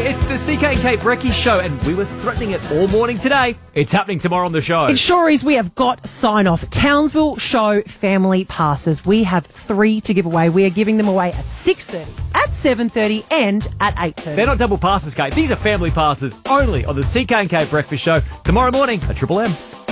it's the CK and Kate Brekkie Show, and we were threatening it all morning today. It's happening tomorrow on the show. It sure is. We have got sign-off. Townsville Show family passes. We have 3 to give away. We are giving them away at 6:30, at 7:30 and at 8:30. They're not double passes, Kate. These are family passes only on the CK and Kate Breakfast Show tomorrow morning at Triple M.